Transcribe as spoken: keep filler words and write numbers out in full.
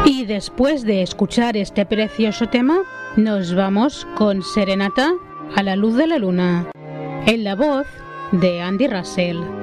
Y después de escuchar este precioso tema, nos vamos con Serenata a la luz de la luna, en la voz de Andy Russell.